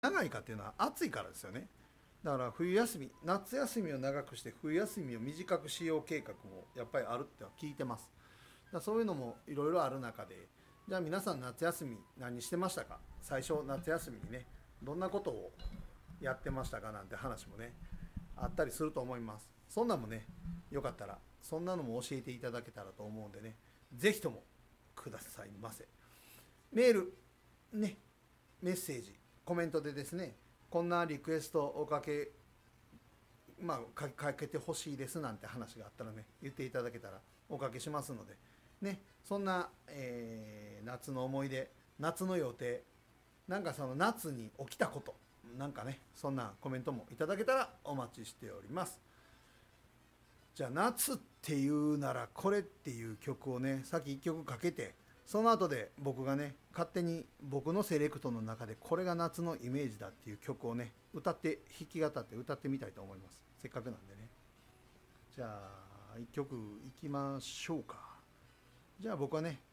長いかっていうのは暑いからですよね。だから冬休み、夏休みを長くして冬休みを短くしよう計画もやっぱりあるっては聞いてます。だからそういうのもいろいろある中で、じゃあ皆さん夏休み何してましたか。最初夏休みにね、どんなことをやってましたかなんて話もね、あったりすると思います。そんなんもね、よかったらそんなのも教えていただけたらと思うんでね、ぜひともくださいませ。メールね、メッセージコメントでですね、こんなリクエストおかけ、かけてほしいですなんて話があったらね、言っていただけたらおかけしますのでね。そんな、夏の思い出、夏の予定、なんかその夏に起きたことなんかね、そんなコメントもいただけたらお待ちしております。じゃあ夏っていうならこれっていう曲をね、さっき1曲かけて、その後で僕がね、勝手に僕のセレクトの中でこれが夏のイメージだっていう曲をね、歌って弾き語って歌ってみたいと思います。せっかくなんでね。じゃあ1曲いきましょうか。じゃあ僕はね、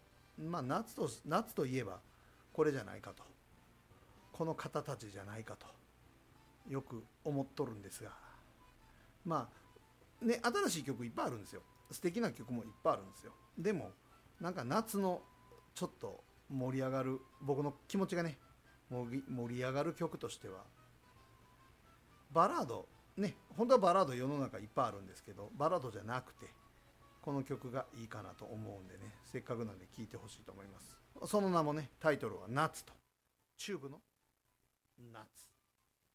夏といえばこれじゃないかと、この方たちじゃないかとよく思っとるんですが、まあね、新しい曲いっぱいあるんですよ。素敵な曲もいっぱいあるんですよ。でもなんか夏のちょっと盛り上がる、僕の気持ちがね、盛り上がる曲としてはバラードね、本当はバラード世の中いっぱいあるんですけど、バラードじゃなくてこの曲がいいかなと思うんでね、せっかくなんで聴いてほしいと思います。その名もね、タイトルは夏とチューブの夏。